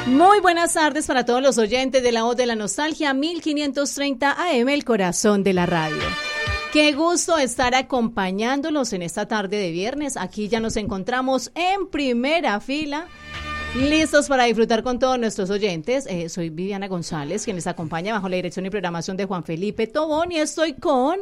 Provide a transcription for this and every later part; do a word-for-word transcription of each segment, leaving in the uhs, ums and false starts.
Muy buenas tardes para todos los oyentes de La Voz de la Nostalgia, mil quinientos treinta A M, el corazón de la radio. Qué gusto estar acompañándolos en esta tarde de viernes. Aquí ya nos encontramos en primera fila, listos para disfrutar con todos nuestros oyentes. Eh, soy Viviana González, quien les acompaña bajo la dirección y programación de Juan Felipe Tobón, y estoy con...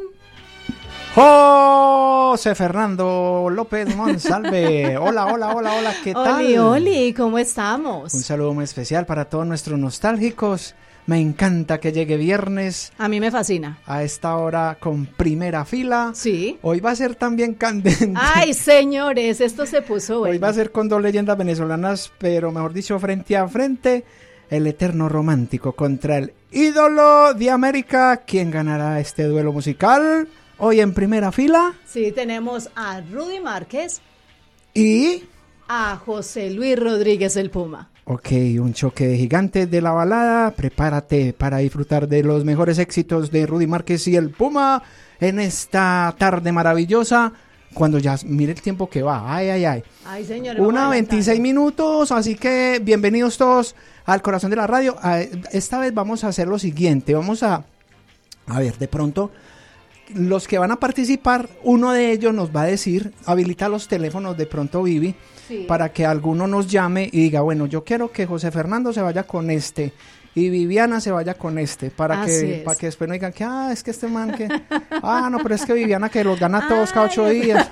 José Fernando López Monsalve. Hola, hola, hola, hola, ¿qué tal? Oli, Oli, ¿cómo estamos? Un saludo muy especial para todos nuestros nostálgicos. Me encanta que llegue viernes. A mí me fascina. A esta hora con primera fila. Sí. Hoy va a ser también candente. Ay, señores, esto se puso bueno. Hoy va a ser con dos leyendas venezolanas, pero mejor dicho, frente a frente. El eterno romántico contra el ídolo de América. ¿Quién ganará este duelo musical? Hoy en primera fila. Sí, tenemos a Rudy Márquez y a José Luis Rodríguez el Puma. Ok, un choque de gigantes de la balada. Prepárate para disfrutar de los mejores éxitos de Rudy Márquez y el Puma en esta tarde maravillosa. Cuando ya mire el tiempo que va. Ay, ay, ay. Ay, señor. Una veintiséis minutos, así que bienvenidos todos al corazón de la radio. Esta vez vamos a hacer lo siguiente. Vamos a, a ver, de pronto... Los que van a participar, uno de ellos nos va a decir, habilita los teléfonos de pronto Vivi, sí, para que alguno nos llame y diga, bueno, yo quiero que José Fernando se vaya con este y Viviana se vaya con este, para que para que después no digan que, ah, es que este man que, ah, no, pero es que Viviana que los gana todos cada ocho días.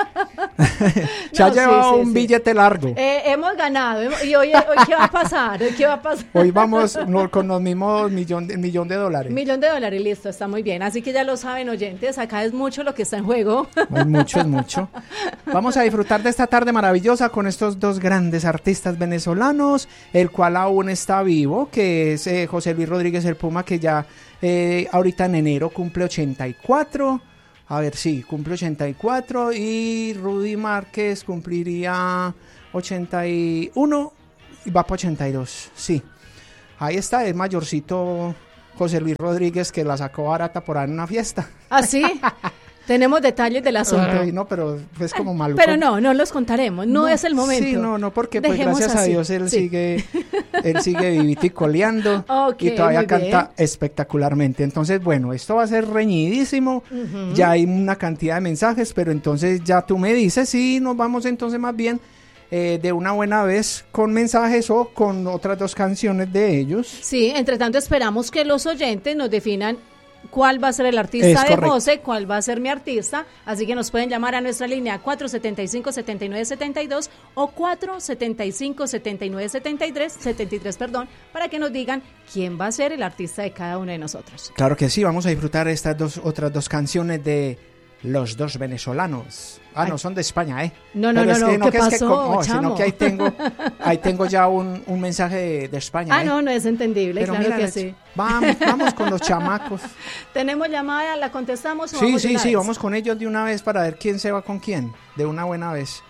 Se ha no, llevado sí, sí, un sí. billete largo. Eh, hemos ganado. ¿Y hoy, hoy qué va a pasar? ¿Qué va a pasar? Hoy vamos no, con los mismos millón de, millón de dólares. Millón de dólares, listo, está muy bien. Así que ya lo saben, oyentes, acá es mucho lo que está en juego. Es mucho, es mucho. Vamos a disfrutar de esta tarde maravillosa con estos dos grandes artistas venezolanos, el cual aún está vivo, que es eh, José Luis Rodríguez el Puma, que ya eh, ahorita en enero cumple ochenta y cuatro. A ver, sí, cumple ochenta y cuatro y Rudy Márquez cumpliría ochenta y uno y va para ochenta y dos, sí. Ahí está, el mayorcito José Luis Rodríguez que la sacó barata por ahí en una fiesta. ¿Ah, sí? Tenemos detalles del asunto. Ay, no, pero es como maluco. Pero no, no los contaremos, no, no es el momento. Sí, no, no, porque pues gracias así. a Dios él sí. sigue él sigue vivito y coleando okay, y todavía canta bien. Espectacularmente. Entonces, bueno, esto va a ser reñidísimo. Uh-huh. Ya hay una cantidad de mensajes, pero entonces ya tú me dices si nos vamos entonces más bien eh, de una buena vez con mensajes o con otras dos canciones de ellos. Sí, entre tanto esperamos que los oyentes nos definan cuál va a ser el artista es de correcto. José, cuál va a ser mi artista, así que nos pueden llamar a nuestra línea cuatro setenta y cinco, setenta y nueve setenta y dos o cuatro setenta y cinco, setenta y nueve setenta y tres, setenta y tres, perdón, para que nos digan quién va a ser el artista de cada uno de nosotros. Claro que sí, vamos a disfrutar estas dos otras dos canciones de los dos venezolanos. Ah, Ay. no, son de España, ¿eh? No, no, Pero no, es no, ¿qué no, pasó, es que, no, chamo? Sino que ahí tengo, ahí tengo ya un, un mensaje de, de España, Ah, ¿eh? no, no es entendible, Pero claro mira, que sí. Vamos, vamos con los chamacos. ¿Tenemos llamada? ¿La contestamos o Sí, vamos sí, de sí, vez? vamos con ellos de una vez para ver quién se va con quién, de una buena vez.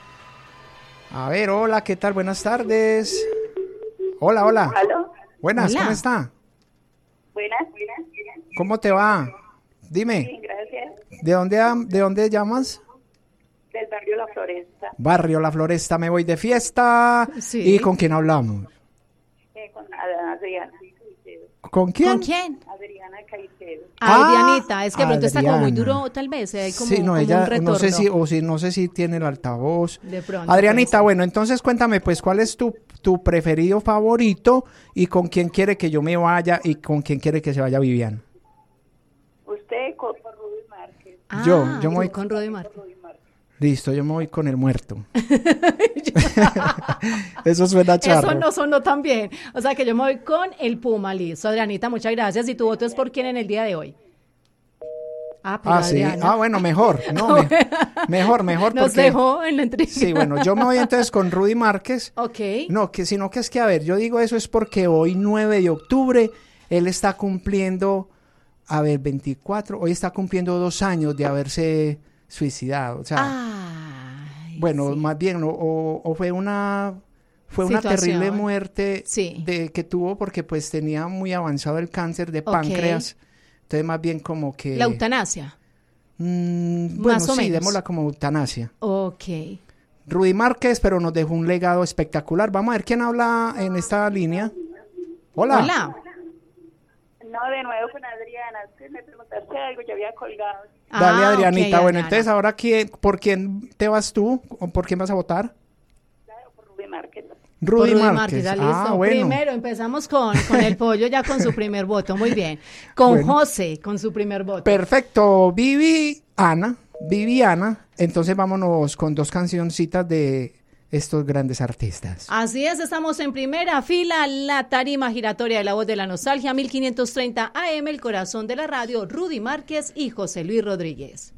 A ver, hola, ¿qué tal? Buenas tardes. Hola, hola. ¿Aló? Buenas, hola. ¿Cómo está? Buenas, buenas. ¿Cómo te va? Dime. Sí, gracias. ¿De dónde, ¿De dónde llamas? Del barrio La Floresta. Barrio La Floresta, me voy de fiesta. Sí. ¿Y con quién hablamos? Eh, con Adriana. ¿Con quién? ¿Con quién? Adriana Caicedo. Ah, Adrianita, es que pronto está como muy Adriana. duro, tal vez, hay como, sí, no, como ella, un retorno. no sé si, o si, no sé si tiene el altavoz. De pronto. Adrianita, bueno, entonces cuéntame, pues, ¿cuál es tu, tu preferido favorito y con quién quiere que yo me vaya y con quién quiere que se vaya Viviana? Usted con Rudy Márquez. Ah, yo, yo me voy con Rudy Márquez. Listo, yo me voy con el muerto. Eso suena charro. Eso no sonó tan bien. O sea que yo me voy con el Puma, listo. Adrianita, muchas gracias. ¿Y tu voto es por quién en el día de hoy? Ah, ah sí. Ah, bueno, mejor. No, me, mejor, mejor. Nos porque, dejó en la entrevista. Sí, bueno, yo me voy entonces con Rudy Márquez. Ok. No, que sino que es que, a ver, yo digo eso es porque hoy, nueve de octubre, él está cumpliendo, a ver, veinticuatro, hoy está cumpliendo dos años de haberse suicidado. O sea, Ay, bueno, sí. más bien, o, o fue una... Fue una Situación. terrible muerte sí. de, que tuvo porque pues tenía muy avanzado el cáncer de páncreas. Okay. Entonces más bien como que... ¿La eutanasia? Mmm, bueno, más o sí, menos. démosla como eutanasia. Ok. Rudy Márquez, pero nos dejó un legado espectacular. Vamos a ver quién habla en esta línea. Hola. Hola. No, de nuevo con Adriana. Es que me preguntaste algo, yo había colgado. Dale, Ah, Adrianita. ok, Bueno, Adriana. entonces ahora, ¿quién, ¿por quién te vas tú? ¿O por quién vas a votar? Claro, por Rubí Márquez. Rudy, Por Márquez. ya Ah, listo. bueno. Primero empezamos con, con el pollo ya con su primer voto. Muy bien. Con Bueno. José, con su primer voto. Perfecto. Vivi, Ana. Viviana. Entonces vámonos con dos cancioncitas de estos grandes artistas. Así es, estamos en primera fila, la tarima giratoria de La Voz de la Nostalgia, mil quinientos treinta A M, el corazón de la radio, Rudy Márquez y José Luis Rodríguez.